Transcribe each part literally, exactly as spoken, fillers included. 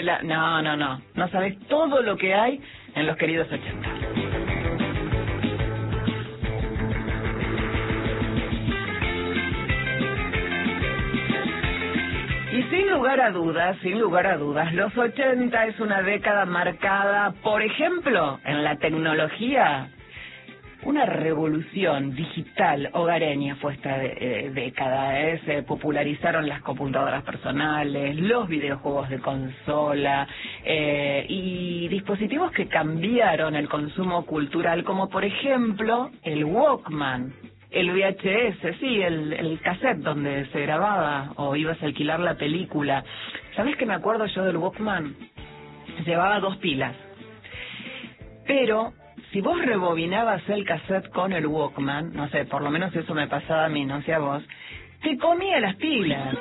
pila. No, no, no. No sabes todo lo que hay en los queridos ochenta. Y sin lugar a dudas, sin lugar a dudas, los ochenta es una década marcada, por ejemplo, en la tecnología. Una revolución digital hogareña fue esta de, eh, década. ¿eh? Se popularizaron las computadoras personales, los videojuegos de consola eh, y dispositivos que cambiaron el consumo cultural, como por ejemplo el Walkman, el V H S, sí, el, el cassette donde se grababa o ibas a alquilar la película. ¿Sabés qué me acuerdo yo del Walkman? Llevaba dos pilas, pero si vos rebobinabas el cassette con el Walkman, no sé, por lo menos eso me pasaba a mí, no sé a vos, te comía las pilas.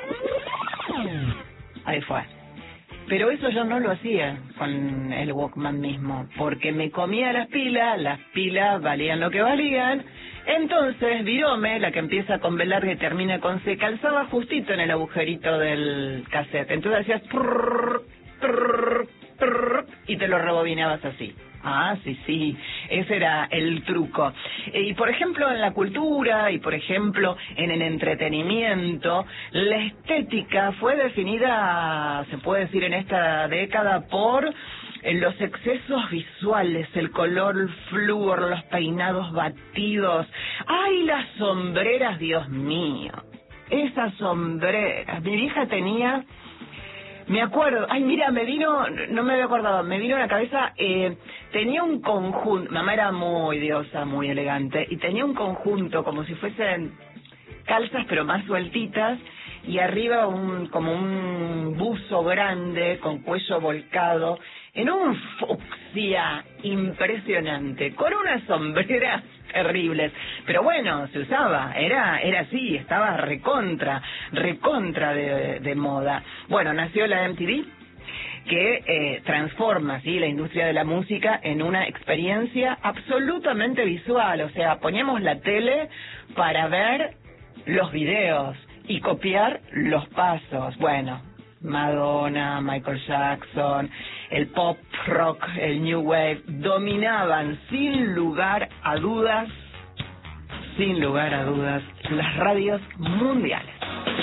Ahí fue. Pero eso yo no lo hacía con el Walkman mismo, porque me comía las pilas, las pilas valían lo que valían, entonces Virome, la que empieza con B larga y termina con C, calzaba justito en el agujerito del cassette. Entonces hacías prrr, prrr, prrr, y te lo rebobinabas así. Ah, sí, sí, ese era el truco. Y por ejemplo en la cultura y por ejemplo en el entretenimiento, la estética fue definida, se puede decir en esta década, por los excesos visuales, el color flúor, los peinados batidos. ¡Ay, las sombreras, Dios mío! Esas sombreras. Mi vieja tenía... Me acuerdo, ay mira, me vino, no me había acordado, me vino a la cabeza, eh, tenía un conjunto, mamá era muy diosa, muy elegante, y tenía un conjunto como si fuesen calzas pero más sueltitas, y arriba un como un buzo grande con cuello volcado, en un fucsia impresionante, con unas sombreras terribles, pero bueno, se usaba, era era así, estaba recontra, recontra de, de moda. Bueno, nació la M T V, que eh, transforma, ¿sí?, la industria de la música en una experiencia absolutamente visual, o sea, poníamos la tele para ver los videos y copiar los pasos. Bueno, Madonna, Michael Jackson, el pop rock, el new wave, dominaban sin lugar a dudas, sin lugar a dudas, las radios mundiales.